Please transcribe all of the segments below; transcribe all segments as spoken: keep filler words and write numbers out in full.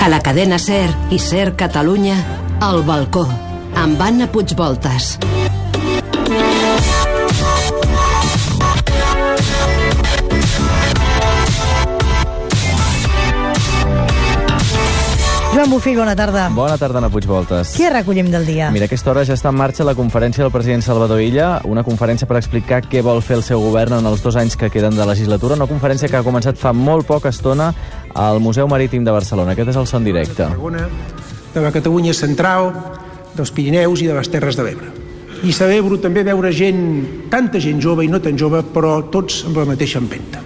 A la cadena SER i SER Catalunya, El Balcó, amb Anna Puigvoltas. Joan Bufí, bona tarda. Bona tarda, Anna Puigvoltas. Què recollim del dia? Mira, a aquesta hora ja està en marxa la conferència del president Salvador Illa, una conferència per explicar què vol fer el seu govern en els dos anys que queden de legislatura, una conferència que ha començat fa molt poca estona al Museu Marítim de Barcelona. Aquest és el son directe. De la Catalunya central, dels Pirineus i de les Terres de l'Ebre. I celebro també veure gent, tanta gent jove i no tan jove, però tots amb la mateixa empenta.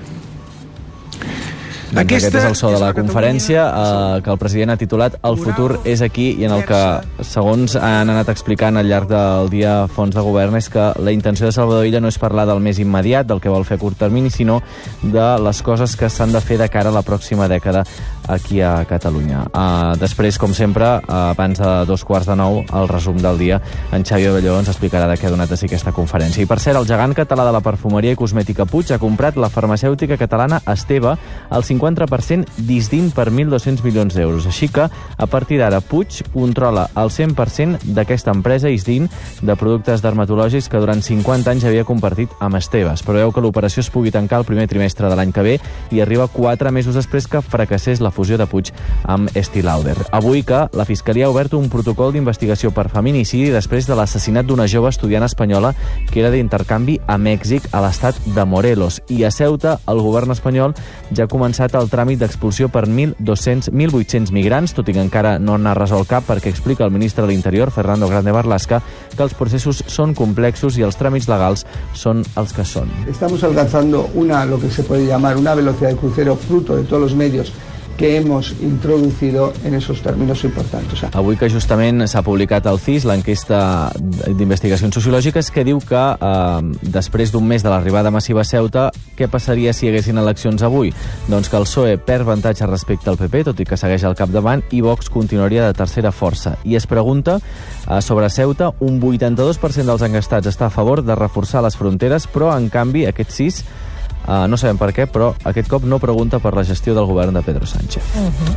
Doncs aquest és el so de la conferència eh, que el president ha titulat El futur és aquí, i en el que, segons han anat explicant al llarg del dia fons de govern, és que la intenció de Salvador Illa no és parlar del més immediat, del que vol fer a curt termini, sinó de les coses que s'han de fer de cara a la pròxima dècada aquí a Catalunya. Uh, després, com sempre, uh, abans de dos quarts de nou, el resum del dia, en Xavi Abelló ens explicarà de què ha donat de si aquesta conferència. I per cert, el gegant català de la perfumeria i cosmètica Puig ha comprat la farmacèutica catalana Esteve al cinquanta per cent d'Isdin per mil dos-cents milions d'euros. Així que, a partir d'ara, Puig controla el cent per cent d'aquesta empresa Isdin de productes dermatològics que durant cinquanta anys havia compartit amb Esteve. Es preveu que l'operació es pugui tancar el primer trimestre de l'any que ve i arriba quatre mesos després que fracassés la fusió de Puig amb Estée Lauder. Avui que la Fiscalia ha obert un protocol d'investigació per feminicidi després de l'assassinat d'una jove estudiant espanyola que era d'intercanvi a Mèxic, a l'estat de Morelos. I a Ceuta, el govern espanyol ja ha començat el tràmit d'expulsió per mil dos-cents mil vuit-cents migrants, tot i que encara no n'ha resolt cap, perquè explica el ministre de l'Interior, Fernando Grande Marlaska, que els processos són complexos i els tràmits legals són els que són. Estamos alcanzando una, lo que se puede llamar una velocidad de crucero fruto de todos los medios que hemos introducido en esos términos importantes. Avui que justament s'ha publicat al C I S l'enquesta d'investigacions sociològiques que diu que eh, després d'un mes de l'arribada massiva a Ceuta, què passaria si hi haguessin eleccions avui? Doncs que el P S O E perd avantatge respecte al P P, tot i que segueix al capdavant, i Vox continuaria de tercera força. I es pregunta eh, sobre Ceuta, un vuitanta-dos per cent dels enquestats està a favor de reforçar les fronteres, però en canvi aquest C I S Uh, no sabem per què, però aquest cop no pregunta per la gestió del govern de Pedro Sánchez.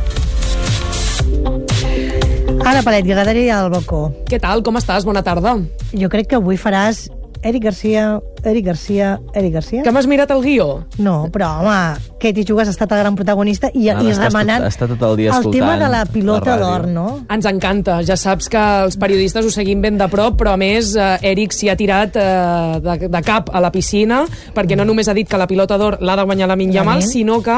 Uh-huh. Anna Palet, Gadaria al Balcó. Què tal? Com estàs? Bona tarda. Jo crec que avui faràs Eric Garcia, Eric Garcia, Eric Garcia. Que m'has mirat el guió? No, però, home, Katie Chugas ha estat el gran protagonista i, ah, i remenant tot, tot el, dia el tema de la pilota d'or, no? Ens encanta. Ja saps que els periodistes ho seguim ben de prop, però a més eh, Eric s'hi ha tirat eh, de, de cap a la piscina, perquè no només ha dit que la pilota d'or l'ha de guanyar Lamine Yamal, sinó que